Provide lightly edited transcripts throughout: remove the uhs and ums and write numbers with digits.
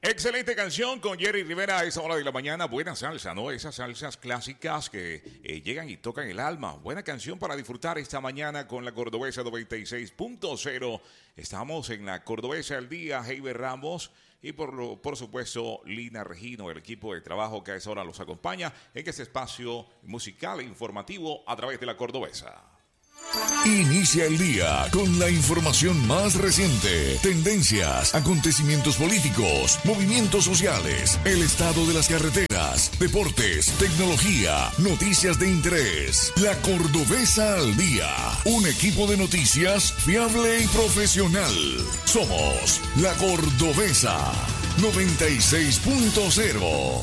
Excelente canción con Jerry Rivera a esa hora de la mañana. Buena salsa, ¿no? Esas salsas clásicas que llegan y tocan el alma. Buena canción para disfrutar esta mañana con la Cordobesa 96.0. Estamos en la Cordobesa al día, Heiber Ramos y por supuesto Lina Regino, el equipo de trabajo que a esa hora los acompaña en este espacio musical e informativo a través de la Cordobesa. Inicia el día con la información más reciente, tendencias, acontecimientos políticos, movimientos sociales, el estado de las carreteras, deportes, tecnología, noticias de interés. La Cordobesa al día, un equipo de noticias fiable y profesional. Somos La Cordobesa 96.0.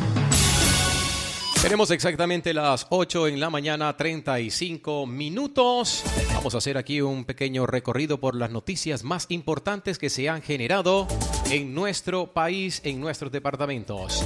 Tenemos exactamente las 8 en la mañana, 35 minutos. Vamos a hacer aquí un pequeño recorrido por las noticias más importantes que se han generado en nuestro país, en nuestros departamentos.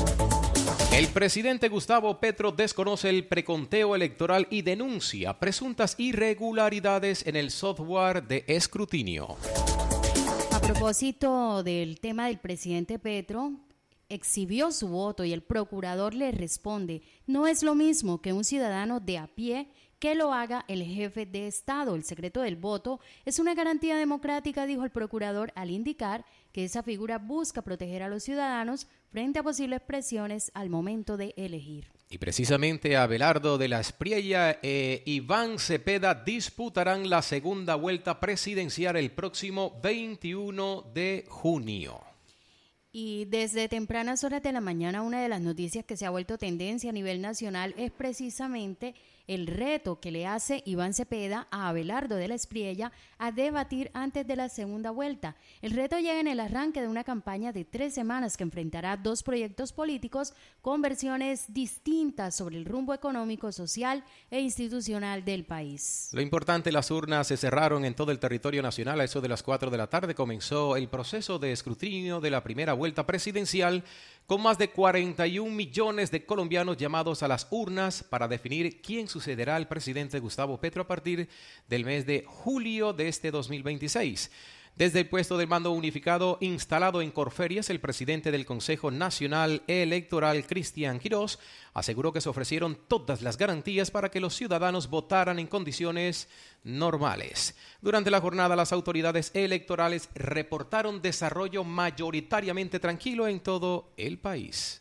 El presidente Gustavo Petro desconoce el preconteo electoral y denuncia presuntas irregularidades en el software de escrutinio. A propósito del tema del presidente Petro, exhibió su voto y el procurador le responde: no es lo mismo que un ciudadano de a pie que lo haga el jefe de Estado. El secreto del voto es una garantía democrática, dijo el procurador, al indicar que esa figura busca proteger a los ciudadanos frente a posibles presiones al momento de elegir. Y precisamente Abelardo de la Espriella e Iván Cepeda disputarán la segunda vuelta presidencial el próximo 21 de junio. Y desde tempranas horas de la mañana, una de las noticias que se ha vuelto tendencia a nivel nacional es precisamente el reto que le hace Iván Cepeda a Abelardo de la Espriella a debatir antes de la segunda vuelta. El reto llega en el arranque de una campaña de 3 semanas que enfrentará 2 proyectos políticos con versiones distintas sobre el rumbo económico, social e institucional del país. Lo importante, las urnas se cerraron en todo el territorio nacional. A eso de las 4 de la tarde comenzó el proceso de escrutinio de la primera vuelta presidencial, con más de 41 millones de colombianos llamados a las urnas para definir quién sucederá al presidente Gustavo Petro a partir del mes de julio de este 2026. Desde el puesto del mando unificado instalado en Corferias, el presidente del Consejo Nacional Electoral, Cristian Quirós, aseguró que se ofrecieron todas las garantías para que los ciudadanos votaran en condiciones normales. Durante la jornada, las autoridades electorales reportaron desarrollo mayoritariamente tranquilo en todo el país.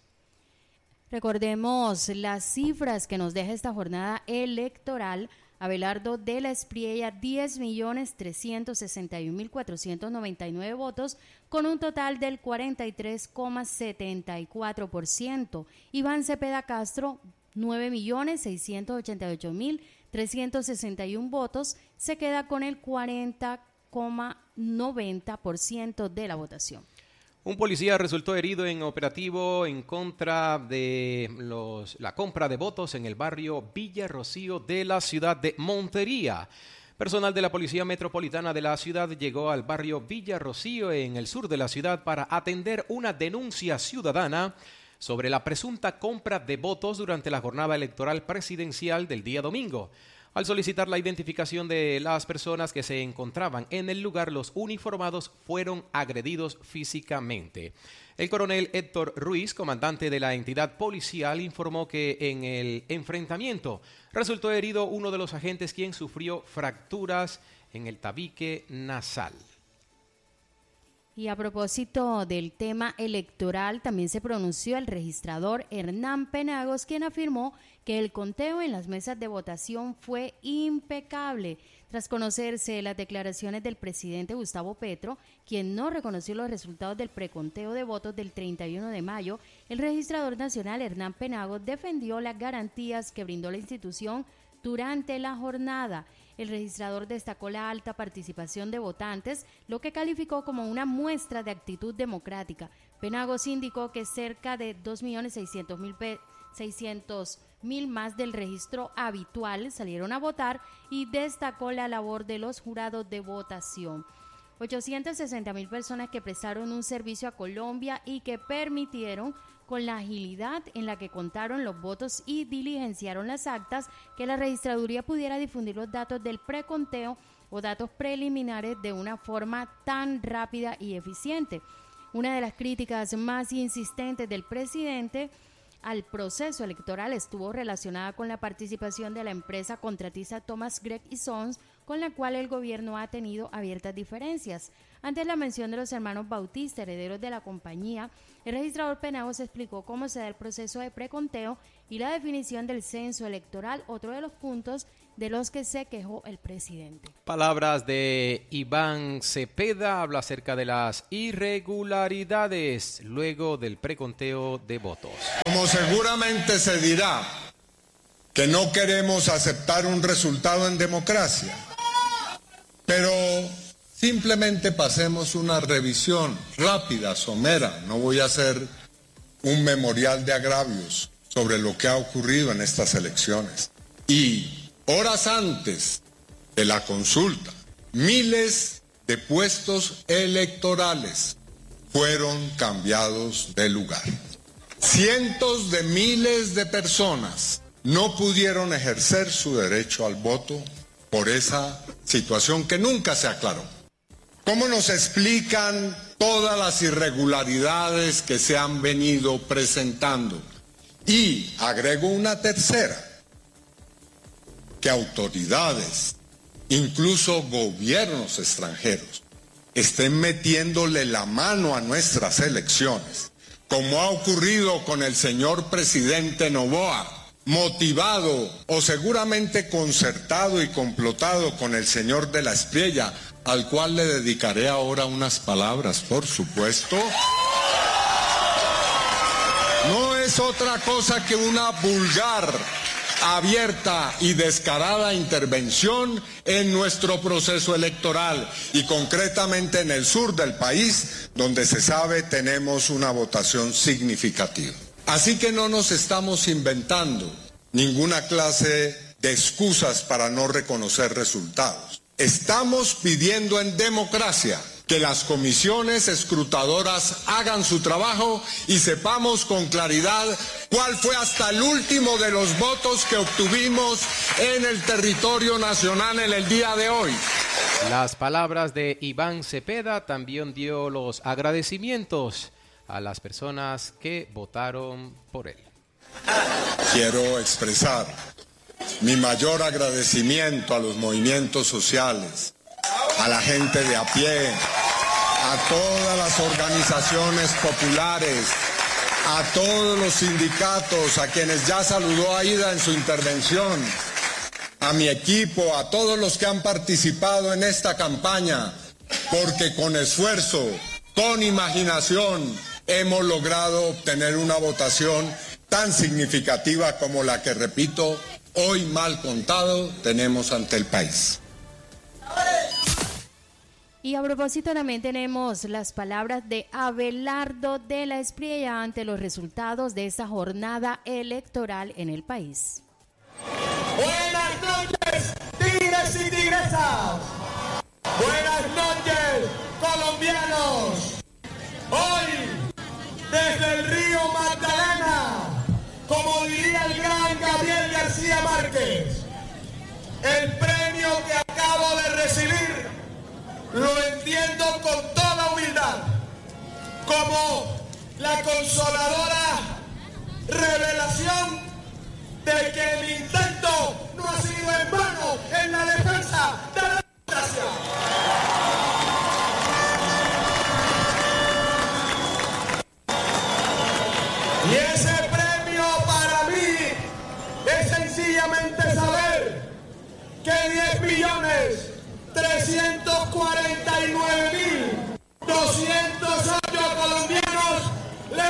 Recordemos las cifras que nos deja esta jornada electoral. Abelardo de la Espriella, 10.361.499 votos, con un total del 43,74%. Iván Cepeda Castro, 9.688.361 votos, se queda con el 40,90% de la votación. Un policía resultó herido en operativo en contra de la compra de votos en el barrio Villa Rocío de la ciudad de Montería. Personal de la Policía Metropolitana de la ciudad llegó al barrio Villa Rocío en el sur de la ciudad para atender una denuncia ciudadana sobre la presunta compra de votos durante la jornada electoral presidencial del día domingo. Al solicitar la identificación de las personas que se encontraban en el lugar, los uniformados fueron agredidos físicamente. El coronel Héctor Ruiz, comandante de la entidad policial, informó que en el enfrentamiento resultó herido uno de los agentes, quien sufrió fracturas en el tabique nasal. Y a propósito del tema electoral, también se pronunció el registrador Hernán Penagos, quien afirmó que el conteo en las mesas de votación fue impecable. Tras conocerse las declaraciones del presidente Gustavo Petro, quien no reconoció los resultados del preconteo de votos del 31 de mayo, el registrador nacional Hernán Penagos defendió las garantías que brindó la institución durante la jornada. El registrador destacó la alta participación de votantes, lo que calificó como una muestra de actitud democrática. Penagos indicó que cerca de 2.600.000 más del registro habitual salieron a votar y destacó la labor de los jurados de votación. 860.000 personas que prestaron un servicio a Colombia y que permitieron, con la agilidad en la que contaron los votos y diligenciaron las actas, que la registraduría pudiera difundir los datos del preconteo o datos preliminares de una forma tan rápida y eficiente. Una de las críticas más insistentes del presidente al proceso electoral estuvo relacionada con la participación de la empresa contratista Thomas Gregg & Sons, con la cual el gobierno ha tenido abiertas diferencias. Ante la mención de los hermanos Bautista, herederos de la compañía, el registrador Penagos explicó cómo se da el proceso de preconteo y la definición del censo electoral, otro de los puntos de los que se quejó el presidente. Palabras de Iván Cepeda, habla acerca de las irregularidades luego del preconteo de votos. Como seguramente se dirá que no queremos aceptar un resultado en democracia, pero simplemente pasemos una revisión rápida, somera. No voy a hacer un memorial de agravios sobre lo que ha ocurrido en estas elecciones. Y horas antes de la consulta, miles de puestos electorales fueron cambiados de lugar. Cientos de miles de personas no pudieron ejercer su derecho al voto por esa situación que nunca se aclaró. ¿Cómo nos explican todas las irregularidades que se han venido presentando? Y agrego una tercera, que autoridades, incluso gobiernos extranjeros, estén metiéndole la mano a nuestras elecciones, como ha ocurrido con el señor presidente Noboa, motivado o seguramente concertado y complotado con el señor de la Espriella, al cual le dedicaré ahora unas palabras, por supuesto. No es otra cosa que una vulgar, abierta y descarada intervención en nuestro proceso electoral y concretamente en el sur del país, donde se sabe tenemos una votación significativa. Así que no nos estamos inventando ninguna clase de excusas para no reconocer resultados. Estamos pidiendo en democracia que las comisiones escrutadoras hagan su trabajo y sepamos con claridad cuál fue hasta el último de los votos que obtuvimos en el territorio nacional en el día de hoy. Las palabras de Iván Cepeda también dio los agradecimientos a las personas que votaron por él. Quiero expresar mi mayor agradecimiento a los movimientos sociales, a la gente de a pie, a todas las organizaciones populares, a todos los sindicatos, a quienes ya saludó Aida en su intervención, a mi equipo, a todos los que han participado en esta campaña, porque con esfuerzo, con imaginación, hemos logrado obtener una votación tan significativa como la que, repito, hoy mal contado tenemos ante el país. Y a propósito también tenemos las palabras de Abelardo de la Espriella ante los resultados de esta jornada electoral en el país. Buenas noches, tigres y tigresas. Buenas noches, colombianos. Hoy, desde el río Magdalena, como diría el gran Gabriel García Márquez, el premio que acabo de recibir lo entiendo con toda humildad como la consoladora revelación de que mi intento no ha sido en vano en la defensa de la democracia. Y ese premio para mí es sencillamente saber que 10.349.000